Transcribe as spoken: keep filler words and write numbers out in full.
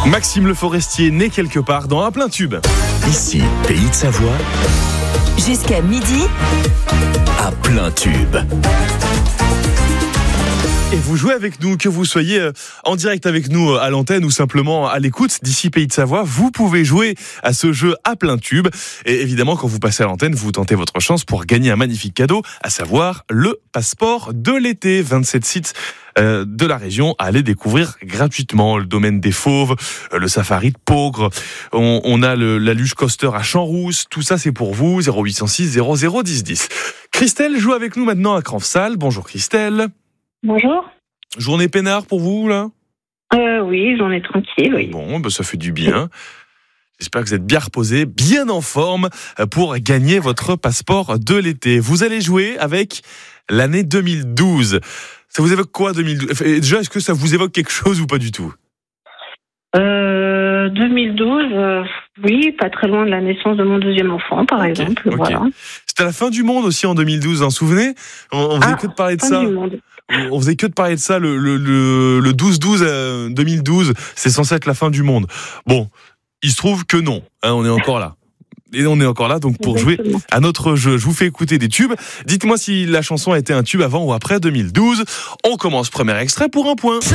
Maxime Le Forestier né quelque part dans un plein tube. Ici, Pays de Savoie, Jusqu'à midi, à plein tube. Et vous jouez avec nous, que vous soyez en direct avec nous à l'antenne ou simplement à l'écoute d'ici Pays de Savoie, vous pouvez jouer à ce jeu à plein tube. Et évidemment, quand vous passez à l'antenne, vous tentez votre chance pour gagner un magnifique cadeau, à savoir le passeport de l'été. vingt-sept sites euh, de la région à aller découvrir gratuitement. Le domaine des Fauves, euh, le safari de Peaugres, on, on a le, la luge coaster à Champs-Rousse. Tout ça, c'est pour vous. zéro huit cent six zéro zéro dix dix. Christelle joue avec nous maintenant à Cranfsal. Bonjour Christelle. Bonjour. Journée peinard pour vous, là ? Euh, oui, j'en ai tranquille, oui. Bon, ben ça fait du bien. J'espère que vous êtes bien reposé, bien en forme pour gagner votre passeport de l'été. Vous allez jouer avec l'année deux mille douze. Ça vous évoque quoi, deux mille douze ? Déjà, est-ce que ça vous évoque quelque chose ou pas du tout ? Euh, deux mille douze, euh, oui, pas très loin de la naissance de mon deuxième enfant, par okay, exemple. Okay. Voilà. C'était la fin du monde aussi en deux mille douze, vous vous en souvenez ? On, on faisait ah, que de parler de fin ça. Du monde. On faisait que de parler de ça, le, le, le, le douze douze euh, deux mille douze, c'est censé être la fin du monde. Bon, il se trouve que non, hein, on est encore là. Et on est encore là, donc pour Exactement. jouer à notre jeu, je vous fais écouter des tubes. Dites-moi si la chanson a été un tube avant ou après deux mille douze. On commence, premier extrait pour un point.